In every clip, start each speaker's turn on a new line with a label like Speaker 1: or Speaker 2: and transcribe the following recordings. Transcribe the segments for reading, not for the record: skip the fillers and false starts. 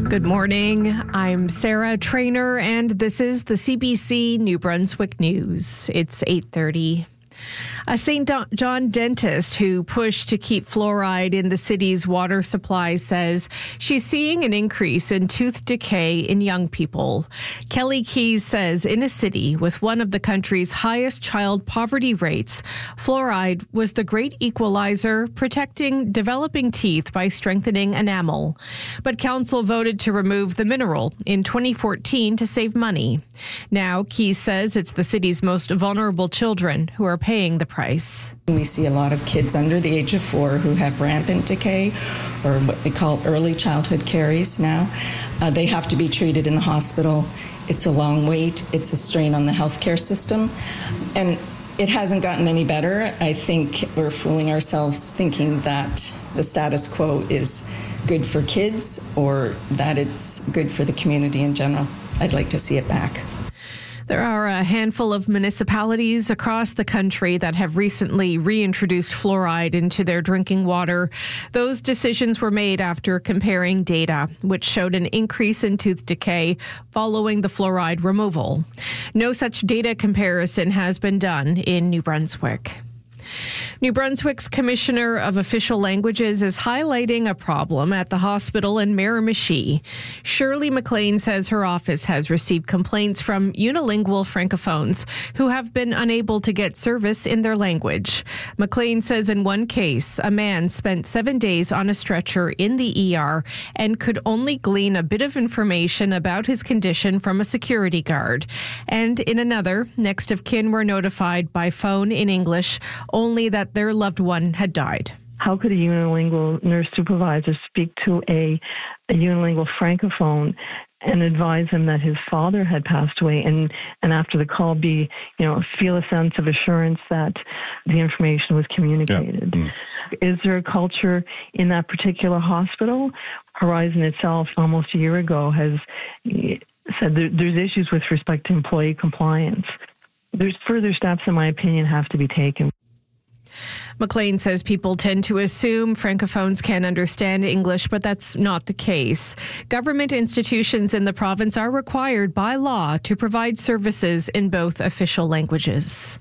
Speaker 1: Good morning. I'm Sarah Trainer, and this is the CBC New Brunswick News. It's 8:30. A St. John dentist who pushed to keep fluoride in the city's water supply says she's seeing an increase in tooth decay in young people. Kelly Keys says in a city with one of the country's highest child poverty rates, fluoride was the great equalizer, protecting developing teeth by strengthening enamel. But council voted to remove the mineral in 2014 to save money. Now, Keys says it's the city's most vulnerable children who are paying the price.
Speaker 2: We see a lot of kids under the age of 4 who have rampant decay, or what they call early childhood caries now. They have to be treated in the hospital. It's a long wait. It's a strain on the healthcare system. And it hasn't gotten any better. I think we're fooling ourselves thinking that the status quo is good for kids or that it's good for the community in general. I'd like to see it back.
Speaker 1: There are a handful of municipalities across the country that have recently reintroduced fluoride into their drinking water. Those decisions were made after comparing data, which showed an increase in tooth decay following the fluoride removal. No such data comparison has been done in New Brunswick. New Brunswick's Commissioner of Official Languages is highlighting a problem at the hospital in Miramichi. Shirley McLean says her office has received complaints from unilingual francophones who have been unable to get service in their language. McLean says in one case, a man spent 7 days on a stretcher in the ER and could only glean a bit of information about his condition from a security guard. And in another, next of kin were notified by phone in English only that their loved one had died.
Speaker 3: How could a unilingual nurse supervisor speak to a unilingual francophone and advise him that his father had passed away and after the call feel a sense of assurance that the information was communicated? Yeah. Is there a culture in that particular hospital? Horizon itself, almost a year ago, has said there's issues with respect to employee compliance. There's further steps, in my opinion, have to be taken.
Speaker 1: McLean says people tend to assume francophones can understand English, but that's not the case. Government institutions in the province are required by law to provide services in both official languages.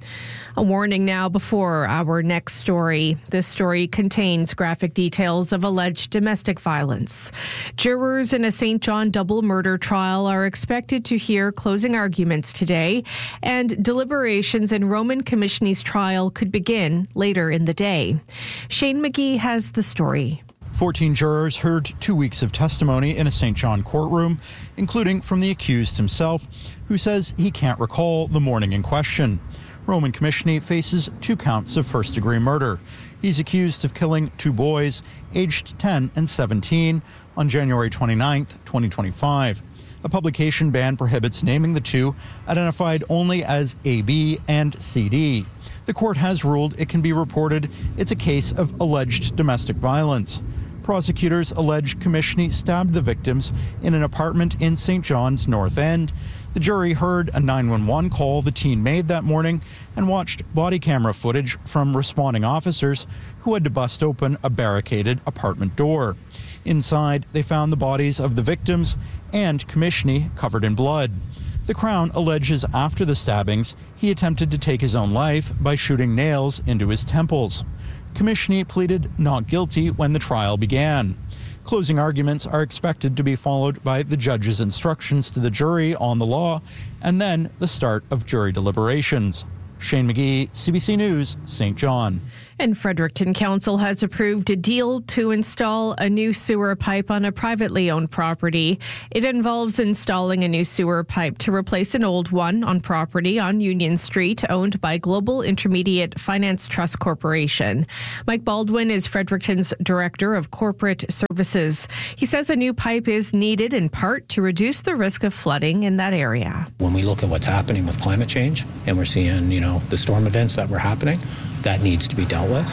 Speaker 1: A warning now before our next story. This story contains graphic details of alleged domestic violence. Jurors in a St. John double murder trial are expected to hear closing arguments today, and deliberations in Roman Komishny's trial could begin later in the day. Shane McGee has the story.
Speaker 4: 14 jurors heard 2 weeks of testimony in a St. John courtroom, including from the accused himself, who says he can't recall the morning in question. Roman Komishny faces 2 counts of first-degree murder. He's accused of killing 2 boys, aged 10 and 17, on January 29, 2025. A publication ban prohibits naming the 2, identified only as AB and CD. The court has ruled it can be reported it's a case of alleged domestic violence. Prosecutors allege Komishny stabbed the victims in an apartment in St. John's North End. The jury heard a 911 call the teen made that morning and watched body camera footage from responding officers who had to bust open a barricaded apartment door. Inside, they found the bodies of the victims and Komishny covered in blood. The Crown alleges after the stabbings, he attempted to take his own life by shooting nails into his temples. Komishny pleaded not guilty when the trial began. Closing arguments are expected to be followed by the judge's instructions to the jury on the law and then the start of jury deliberations. Shane McGee, CBC News, St. John.
Speaker 1: And Fredericton Council has approved a deal to install a new sewer pipe on a privately owned property. It involves installing a new sewer pipe to replace an old one on property on Union Street owned by Global Intermediate Finance Trust Corporation. Mike Baldwin is Fredericton's Director of Corporate Services. He says a new pipe is needed in part to reduce the risk of flooding in that area.
Speaker 5: When we look at what's happening with climate change and we're seeing, the storm events that were happening, that needs to be dealt with.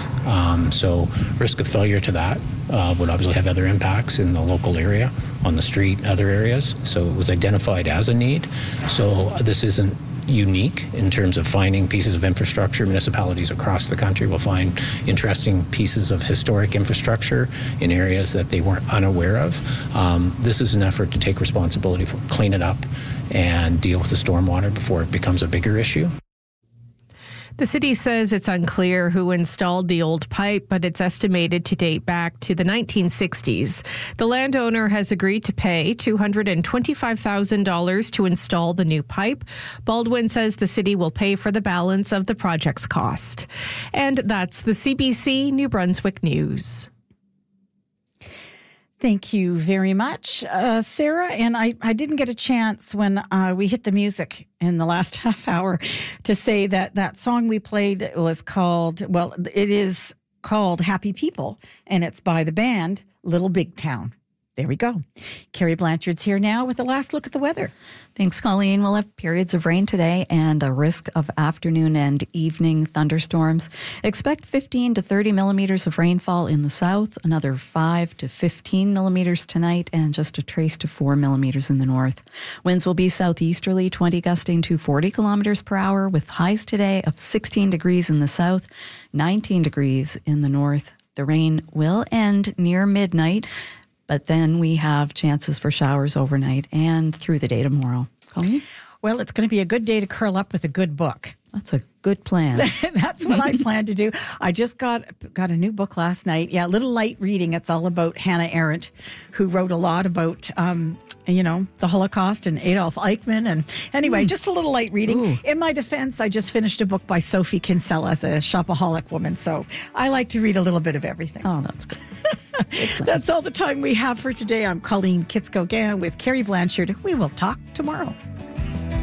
Speaker 5: So risk of failure to that would obviously have other impacts in the local area, on the street, other areas. So it was identified as a need. So this isn't unique in terms of finding pieces of infrastructure. Municipalities across the country will find interesting pieces of historic infrastructure in areas that they weren't unaware of. This is an effort to take responsibility for clean it up and deal with the stormwater before it becomes a bigger issue.
Speaker 1: The city says it's unclear who installed the old pipe, but it's estimated to date back to the 1960s. The landowner has agreed to pay $225,000 to install the new pipe. Baldwin says the city will pay for the balance of the project's cost. And that's the CBC New Brunswick News.
Speaker 6: Thank you very much, Sarah. And I didn't get a chance when we hit the music in the last half hour to say that song we played was called, well, it is called Happy People, and it's by the band Little Big Town. There we go. Carrie Blanchard's here now with the last look at the weather.
Speaker 7: Thanks, Colleen. We'll have periods of rain today and a risk of afternoon and evening thunderstorms. Expect 15 to 30 millimeters of rainfall in the south, another 5 to 15 millimeters tonight, and just a trace to 4 millimeters in the north. Winds will be southeasterly, 20 gusting to 40 kilometers per hour, with highs today of 16 degrees in the south, 19 degrees in the north. The rain will end near midnight, but then we have chances for showers overnight and through the day tomorrow. Colleen?
Speaker 6: Well, it's going to be a good day to curl up with a good book.
Speaker 7: That's a good plan.
Speaker 6: That's what I plan to do. I just got a new book last night. Yeah, little light reading. It's all about Hannah Arendt, who wrote a lot about, the Holocaust and Adolf Eichmann. And anyway, just a little light reading. Ooh. In my defense, I just finished a book by Sophie Kinsella, the shopaholic woman. So I like to read a little bit of everything.
Speaker 7: Oh, that's good.
Speaker 6: That's all the time we have for today. I'm Colleen Kitsko-Gann with Carrie Blanchard. We will talk tomorrow.